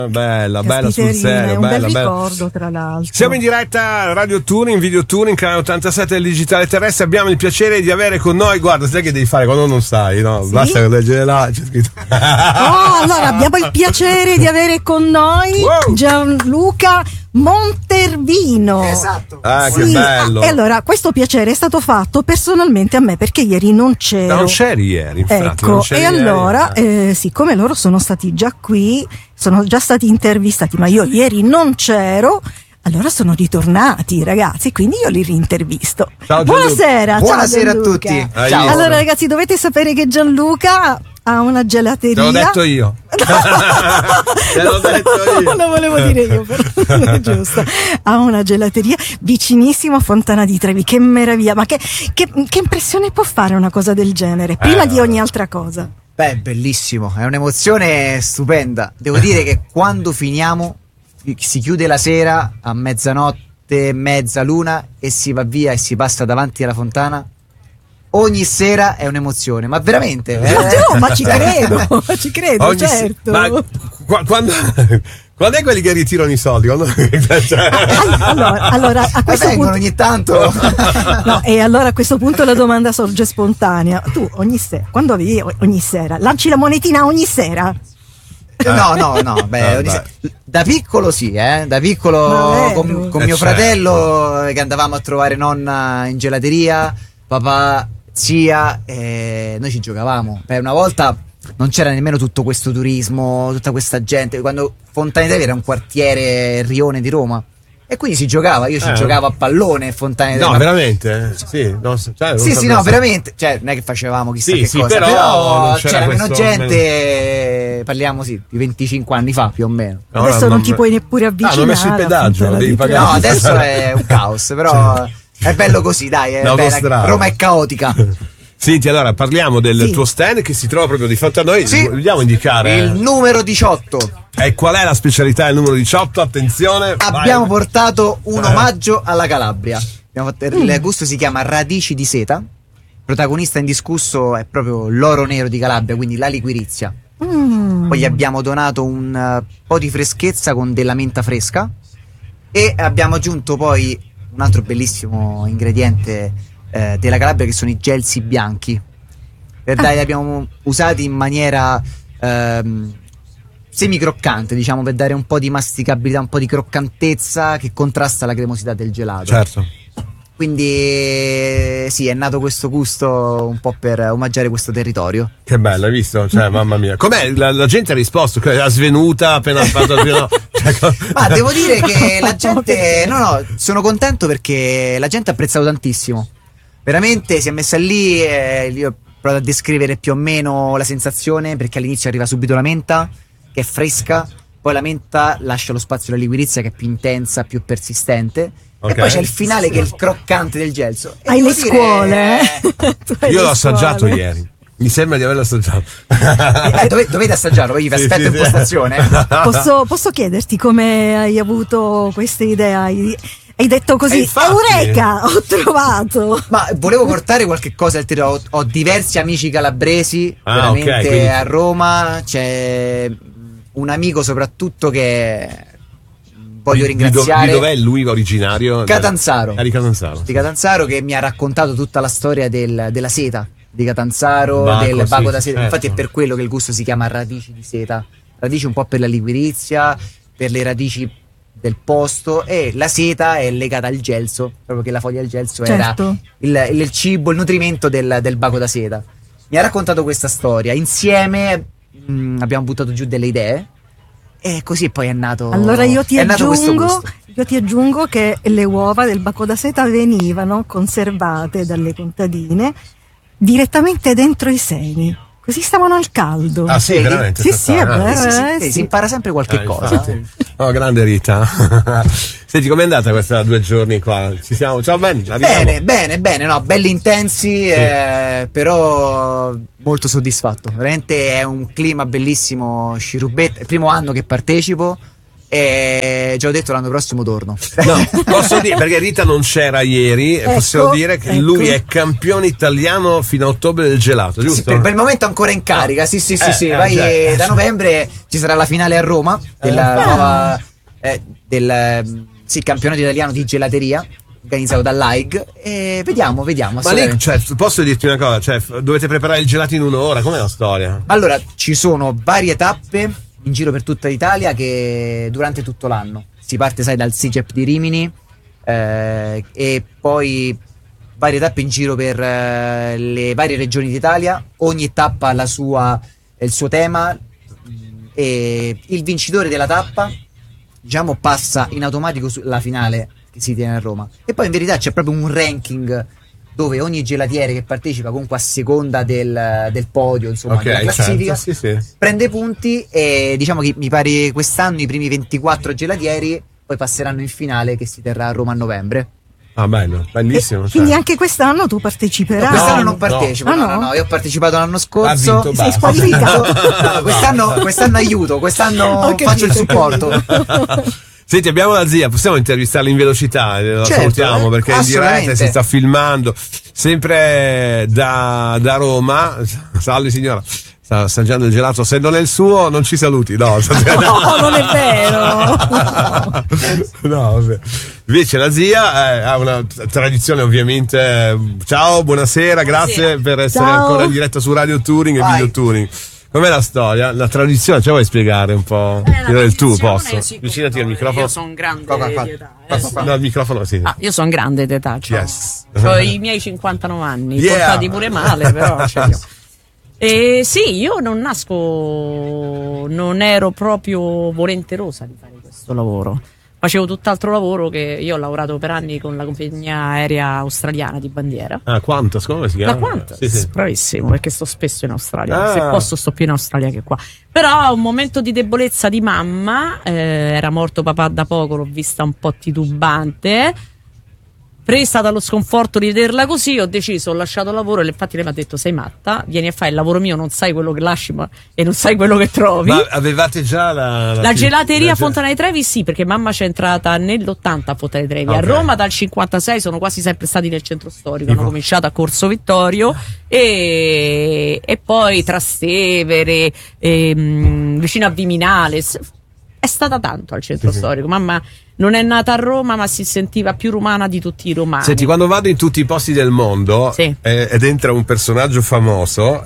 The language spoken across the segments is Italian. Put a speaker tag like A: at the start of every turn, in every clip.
A: Bella sul serio,
B: è un
A: bella,
B: bel
A: bella.
B: ricordo, tra l'altro.
A: Siamo in diretta Radio Touring, Video Touring, canale 87 del Digitale Terrestre. Abbiamo il piacere di avere con noi, guarda, sai che devi fare quando non sai, no?
B: Sì?
A: Basta leggere là, c'è scritto.
B: Allora abbiamo il piacere di avere con noi Gianluca Montervino.
C: Esatto.
A: Che bello.
B: E allora questo piacere è stato fatto personalmente a me, perché ieri non c'ero.
A: Non c'eri ieri, infatti.
B: Ecco, e allora siccome loro sono stati già qui, sono già stati intervistati, ma io ieri non c'ero, allora sono ritornati ragazzi, quindi io li rintervisto.
A: Ciao,
B: Buonasera.
C: Buonasera
B: ciao
C: a tutti.
A: Ciao.
B: Allora ragazzi, dovete sapere che Gianluca ha una gelateria.
A: Te l'ho detto io. Te l'ho detto io.
B: Non lo volevo dire io, però giusto. Ha una gelateria vicinissimo a Fontana di Trevi. Che meraviglia! Ma che impressione può fare una cosa del genere? Prima di ogni altra cosa.
C: Beh, bellissimo, è un'emozione stupenda. Devo dire che quando finiamo, si chiude la sera a mezzanotte, mezzaluna, e si va via e si passa davanti alla fontana. Ogni sera è un'emozione, ma veramente.
B: No, ma ci credo, certo.
A: Ma quando è quelli che ritirano i soldi?
B: Allora a questo
C: vengono
B: punto
C: ogni tanto.
B: no, e allora a questo punto la domanda sorge spontanea. Tu ogni sera, quando avevi ogni sera, lanci la monetina ogni sera?
C: No, beh, da piccolo sì, da piccolo con mio fratello che andavamo a trovare nonna in gelateria, papà, zia, noi ci giocavamo. Una volta non c'era nemmeno tutto questo turismo, tutta questa gente, quando Fontana di Trevi era un quartiere rione di Roma. E quindi si giocava, io ci giocavo a pallone a Fontana di Trevi.
A: No, veramente? Sì,
C: no, veramente. Cioè, non è che facevamo chissà che cosa,
A: però
C: c'era meno gente, parliamo di 25 anni fa più o meno.
B: Adesso non ti puoi neppure avvicinare.
A: Hanno messo il pedaggio, devi pagare.
C: No, adesso è un caos, però è bello così, dai, Roma è caotica.
A: Senti, allora parliamo del tuo stand che si trova proprio di fronte a noi.
C: Sì.
A: Vogliamo indicare
C: il numero 18.
A: E qual è la specialità del numero 18? Attenzione.
C: Abbiamo portato un omaggio alla Calabria. Il gusto si chiama Radici di Seta. Il protagonista indiscusso è proprio l'oro nero di Calabria, quindi la liquirizia. Poi gli abbiamo donato un po' di freschezza con della menta fresca. E abbiamo aggiunto poi un altro bellissimo ingrediente della Calabria, che sono i gelsi bianchi. Li abbiamo usati in maniera semicroccante, diciamo, per dare un po' di masticabilità, un po' di croccantezza che contrasta la cremosità del gelato.
A: Certo.
C: Quindi sì, è nato questo gusto un po' per omaggiare questo territorio.
A: Che bello, hai visto? Cioè, mamma mia. Com'è? La gente ha risposto? È svenuta appena fatto
C: Ma devo dire che la gente... No, sono contento perché la gente ha apprezzato tantissimo. Veramente si è messa lì, io ho provato a descrivere più o meno la sensazione, perché all'inizio arriva subito la menta, che è fresca, poi la menta lascia lo spazio alla liquirizia, che è più intensa, più persistente, e poi c'è il finale che è il croccante del gelso.
B: Hai le scuole?
A: Io l'ho assaggiato ieri. Mi sembra di averlo assaggiato.
C: Dovete assaggiarlo, poi vi aspetto in postazione.
B: Posso chiederti come hai avuto questa idea? Hai detto così, Eureka, ho trovato.
C: Ma volevo portare qualche cosa al territorio. Ho diversi amici calabresi, veramente,
A: quindi...
C: a Roma. C'è un amico soprattutto che voglio ringraziare.
A: Di dov'è lui originario?
C: Catanzaro.
A: Di Catanzaro.
C: Di Catanzaro, che mi ha raccontato tutta la storia della seta di Catanzaro, del baco da seta.
A: Certo.
C: Infatti è per quello che il gusto si chiama radici di seta. Radici un po' per la liquirizia, per le radici del posto, e la seta è legata al gelso, proprio che la foglia del gelso era il cibo, il nutrimento del baco da seta. Mi ha raccontato questa storia, insieme abbiamo buttato giù delle idee e così poi è nato.
B: Allora io ti aggiungo che le uova del baco da seta venivano conservate dalle contadine direttamente dentro i seni, così stavano al caldo.
A: Ah sì, veramente?
B: Sì, è vero.
C: Si impara sempre qualche cosa.
A: Oh, grande Rita. Senti, com'è andata questa 2 giorni qua? Ciao,
C: bene, no, belli intensi, però molto soddisfatto. Veramente è un clima bellissimo, Scirubetta. È il primo anno che partecipo E già ho detto, l'anno prossimo torno.
A: No, posso dire, perché Rita non c'era ieri, e possiamo dire che lui è campione italiano fino a ottobre del gelato, giusto?
C: Sì, per il momento ancora in carica, sì. Poi da novembre ci sarà la finale a Roma della nuova campionato italiano di gelateria organizzato dall'AIG, e vediamo.
A: Ma lì, posso dirti una cosa, dovete preparare il gelato in un'ora, com'è la storia?
C: Allora, ci sono varie tappe in giro per tutta l'Italia che durante tutto l'anno si parte, sai, dal SIGEP di Rimini, e poi varie tappe in giro per le varie regioni d'Italia. Ogni tappa ha il suo tema, e il vincitore della tappa, diciamo, passa in automatico sulla finale che si tiene a Roma. E poi in verità c'è proprio un ranking dove ogni gelatiere che partecipa, comunque a seconda del podio, insomma, della classifica, prende punti, e diciamo che mi pare quest'anno i primi 24 gelatieri poi passeranno in finale, che si terrà a Roma a novembre.
A: Ah, bello, bellissimo.
B: Quindi anche quest'anno tu parteciperai?
C: No, quest'anno non partecipo, no, io ho partecipato l'anno scorso.
A: Vinto,
B: sei squalificato.
C: Quest'anno aiuto, quest'anno faccio il supporto.
A: Senti, abbiamo la zia, possiamo intervistarla in velocità? La salutiamo perché è in diretta, si sta filmando. Sempre da Roma. Salve signora. Sta assaggiando il gelato, se non è il suo non ci saluti. No,
B: non è vero.
A: No, vabbè. Invece la zia ha una tradizione, ovviamente. Ciao, buonasera, grazie per essere ancora in diretta su Radio Touring e Video Touring. Com'è la storia? La tradizione, ce la vuoi spiegare un po'? Il tu, posso?
D: Sì,
A: Vicinati al microfono.
D: Io sono grande d'età.
A: No, il microfono, sì.
D: Io sono grande d'età,
A: Yes.
D: ho i miei 59 anni, portati pure male, però ce li ho. Sì, io non ero proprio volenterosa di fare questo lavoro. Facevo tutt'altro lavoro, che io ho lavorato per anni con la compagnia aerea australiana di bandiera.
A: Ah, Qantas, come si chiama?
D: La Qantas,
A: sì.
D: bravissimo, perché sto spesso in Australia. Se posso sto più in Australia che qua. Però a un momento di debolezza di mamma, era morto papà da poco, l'ho vista un po' titubante. Presa dallo sconforto di vederla così, ho lasciato il lavoro, e infatti lei mi ha detto: sei matta, vieni a fare il lavoro mio, non sai quello che lasci e non sai quello che trovi.
A: Ma avevate già la
D: gelateria a Fontana dei Trevi? Sì, perché mamma c'è entrata nell'80 a Fontana dei Trevi. A Roma dal 56 sono quasi sempre stati nel centro storico, hanno cominciato a Corso Vittorio e poi Trastevere, vicino a Viminale. È stata tanto al centro storico. Mamma non è nata a Roma, ma si sentiva più romana di tutti i romani.
A: Senti, quando vado in tutti i posti del mondo ed entra un personaggio famoso,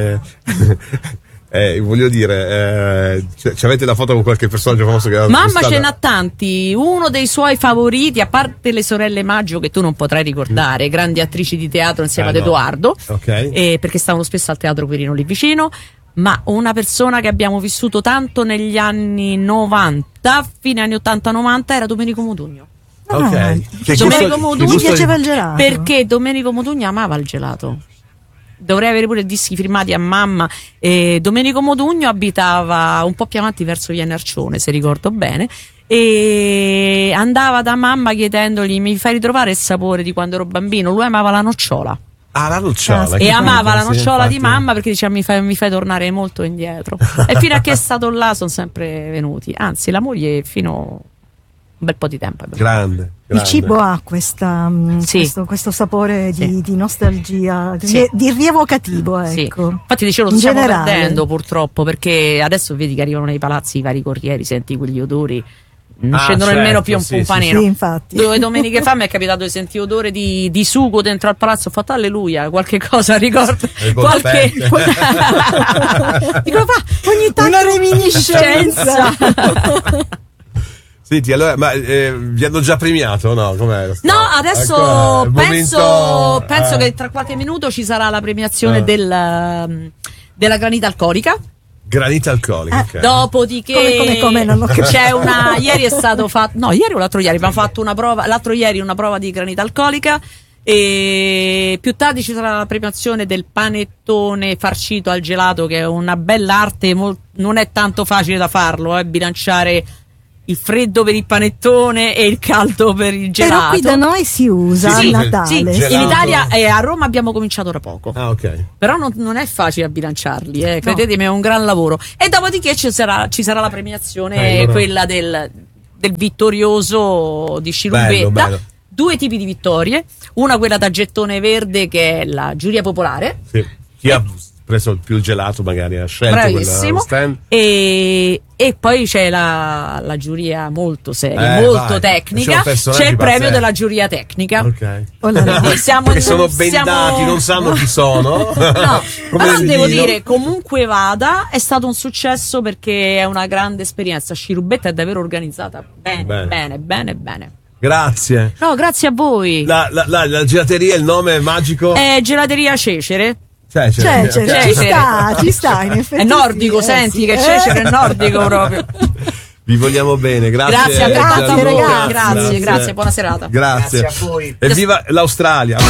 A: voglio dire, avete la foto con qualche personaggio famoso che
D: mamma ce n'ha tanti. Uno dei suoi favoriti, a parte le sorelle Maggio, che tu non potrai ricordare, grandi attrici di teatro insieme ad Edoardo, perché stavano spesso al Teatro Quirino lì vicino. Ma una persona che abbiamo vissuto tanto negli anni 90, fine anni 80-90, era Domenico Modugno.
B: Domenico Modugno piaceva il gelato.
D: Perché Domenico Modugno amava il gelato. Dovrei avere pure dischi firmati a mamma. Domenico Modugno abitava un po' più avanti verso Via Narcione, se ricordo bene, e andava da mamma chiedendogli: mi fai ritrovare il sapore di quando ero bambino? Lui amava la nocciola.
A: Ah, la nocciola.
D: E amava la nocciola di mamma, perché diceva: mi fai tornare molto indietro. E fino a che è stato là sono sempre venuti. Anzi, la moglie fino un bel po' di tempo.
A: Grande.
B: Il cibo ha questo sapore di nostalgia, di rievocativo, ecco.
D: Sì. Infatti dicevo, lo stiamo perdendo purtroppo, perché adesso vedi che arrivano nei palazzi i vari corrieri, senti quegli odori. Non scendono nemmeno più un pumpanino.
B: Sì, infatti.
D: 2 domeniche fa mi è capitato di sentire odore di sugo dentro al palazzo. Ho fatto alleluia, qualche cosa ricordo.
B: Dico, ogni tanto una reminiscenza.
A: Senti, allora, ma vi hanno già premiato, no? Com'è?
D: No, adesso penso che tra qualche minuto ci sarà la premiazione della granita alcolica.
A: Granita alcolica.
D: Dopodiché
B: come non ho capito.
D: c'è ieri è stato fatto, no, ieri o l'altro ieri abbiamo fatto una prova, l'altro ieri una prova di granita alcolica, e più tardi ci sarà la premiazione del panettone farcito al gelato, che è una bella arte, non è tanto facile da farlo, bilanciare il freddo per il panettone e il caldo per il gelato.
B: Però qui da noi si usa
A: Sì,
B: a
A: sì,
B: Natale.
D: Sì,
A: Gelato.
D: in Italia a Roma abbiamo cominciato da poco.
A: Ah, ok.
D: Però non è facile a bilanciarli, credetemi, è un gran lavoro. E dopodiché ci sarà la premiazione,
A: allora.
D: quella del vittorioso di Scirubbetta.
A: Bello.
D: 2 tipi di vittorie, una quella da gettone verde che è la giuria popolare.
A: Sì. Chi ha preso il più gelato magari ha scelto
D: Bravissimo.
A: quella stand.
D: E poi c'è la giuria molto seria,
A: vai.
D: molto tecnica. C'è il premio della giuria tecnica.
A: Ok.
B: Oh là là.
A: Che sono bendati, non sanno chi sono.
D: No,
A: Come
D: però
A: il
D: devo
A: vino.
D: dire, comunque vada, è stato un successo perché è una grande esperienza. Scirubbetta è davvero organizzata bene.
A: Grazie.
D: No, grazie a voi.
A: La gelateria, il nome magico?
D: Gelateria Cecere.
B: Cecere,
A: ok.
B: ci sta, in effetti.
D: È nordico, senti
B: sì.
D: che Cecere è nordico proprio.
A: Vi vogliamo bene, grazie.
D: Grazie a
B: Gianluca.
D: ragazzi. Grazie, buona serata.
A: Grazie.
C: Grazie a voi.
A: Evviva l'Australia.